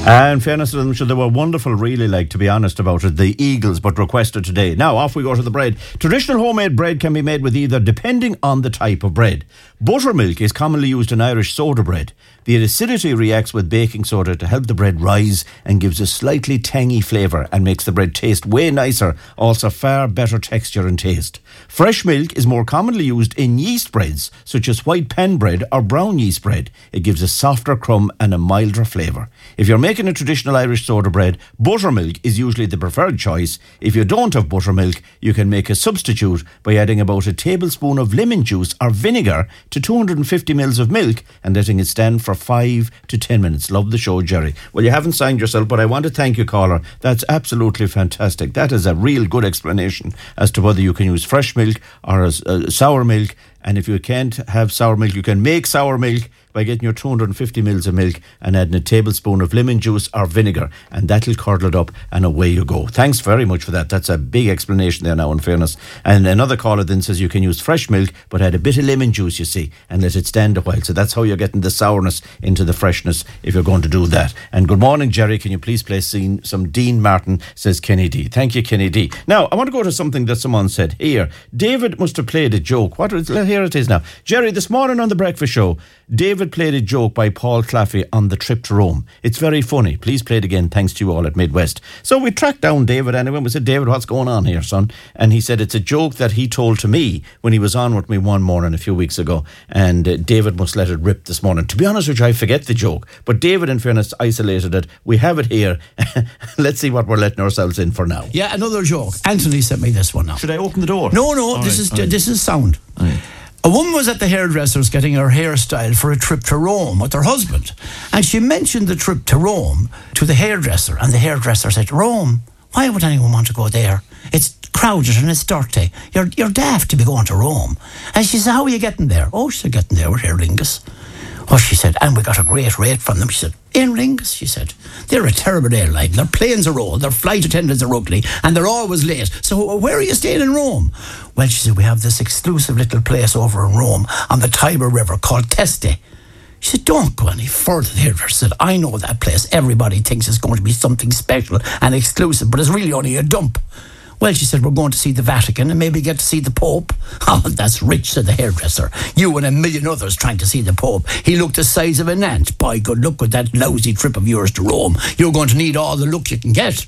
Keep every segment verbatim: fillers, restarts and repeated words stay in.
Uh, in fairness to them, sure, they were wonderful, really, like, to be honest about it, the Eagles, but requested today. Now, off we go to the bread. Traditional homemade bread can be made with either, depending on the type of bread. Buttermilk is commonly used in Irish soda bread. The acidity reacts with baking soda to help the bread rise and gives a slightly tangy flavour and makes the bread taste way nicer, also far better texture and taste. Fresh milk is more commonly used in yeast breads, such as white pan bread or brown yeast bread. It gives a softer crumb and a milder flavour. If you're making a traditional Irish soda bread, buttermilk is usually the preferred choice. If you don't have buttermilk, you can make a substitute by adding about a tablespoon of lemon juice or vinegar to two hundred fifty mils of milk and letting it stand for five to ten minutes. Love the show, Jerry. Well, you haven't signed yourself, but I want to thank you, caller. That's absolutely fantastic. That is a real good explanation as to whether you can use fresh milk or a, a sour milk. And if you can't have sour milk, you can make sour milk by getting your two hundred fifty mils of milk and adding a tablespoon of lemon juice or vinegar, and that'll curdle it up and away you go. Thanks very much for that. That's a big explanation there now, in fairness. And another caller then says you can use fresh milk but add a bit of lemon juice, you see, and let it stand a while. So that's how you're getting the sourness into the freshness if you're going to do that. And good morning, Jerry. Can you please play scene, some Dean Martin, says Kenny D. Thank you, Kenny D. Now, I want to go to something that someone said here. David must have played a joke. What is, here it is now. Jerry, this morning on The Breakfast Show, David played a joke by Paul Claffey on the trip to Rome. It's very funny. Please play it again. Thanks to you all at Midwest. So we tracked down David anyway. We said, David, what's going on here, son? And he said it's a joke that he told to me when he was on with me one morning a few weeks ago. And uh, David must let it rip this morning. To be honest with you, I forget the joke. But David, in fairness, isolated it. We have it here. Let's see what we're letting ourselves in for now. Yeah, another joke. Anthony sent me this one now. Should I open the door? No, no. All this right, is right. This is sound. Right. A woman was at the hairdresser's getting her hairstyle for a trip to Rome with her husband. And she mentioned the trip to Rome to the hairdresser. And the hairdresser said, Rome? Why would anyone want to go there? It's crowded and it's dirty. You're you're daft to be going to Rome. And she said, how are you getting there? Oh, she said, getting there with Aer Lingus. Oh, she said, and we got a great rate from them. She said, Aer Lingus, she said. They're a terrible airline. Their planes are old, their flight attendants are ugly, and they're always late. So where are you staying in Rome? Well, she said, we have this exclusive little place over in Rome on the Tiber River called Teste. She said, don't go any further. The hairdresser said, I know that place. Everybody thinks it's going to be something special and exclusive, but it's really only a dump. Well, she said, we're going to see the Vatican and maybe get to see the Pope. Oh, that's rich, said the hairdresser. You and a million others trying to see the Pope. He looked the size of an ant. Boy, good luck with that lousy trip of yours to Rome. You're going to need all the luck you can get.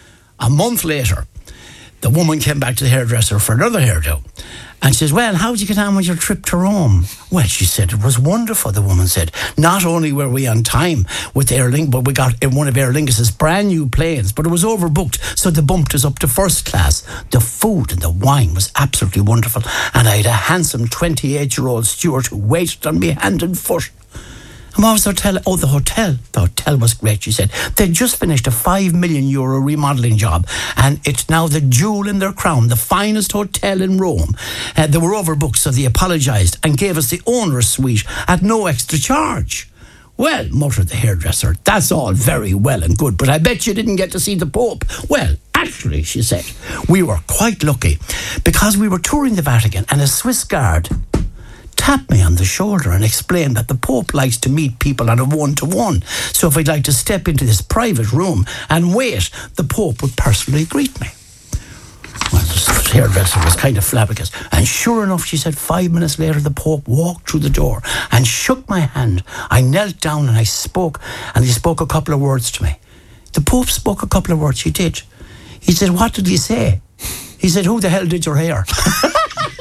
A month later, the woman came back to the hairdresser for another hairdo. And she says, well, how did you get on with your trip to Rome? Well, she said, it was wonderful, the woman said. Not only were we on time with Aer Lingus, but we got in one of Aer Lingus' brand new planes, but it was overbooked, so they bumped us up to first class. The food and the wine was absolutely wonderful. And I had a handsome twenty-eight-year-old steward who waited on me hand and foot. And what was the hotel? Oh, the hotel. The hotel was great, she said. They'd just finished a five million euro remodelling job, and it's now the jewel in their crown, the finest hotel in Rome. Uh, they were overbooked, so they apologised and gave us the owner's suite at no extra charge. Well, muttered the hairdresser, that's all very well and good, but I bet you didn't get to see the Pope. Well, actually, she said, we were quite lucky because we were touring the Vatican and a Swiss guard tapped me on the shoulder and explained that the Pope likes to meet people on a one-to-one. So if I'd like to step into this private room and wait, the Pope would personally greet me. Well, the hairdresser was kind of flabbergasted. And sure enough, she said, five minutes later, the Pope walked through the door and shook my hand. I knelt down and I spoke, and he spoke a couple of words to me. The Pope spoke a couple of words, he did. He said, what did he say? He said, who the hell did your hair?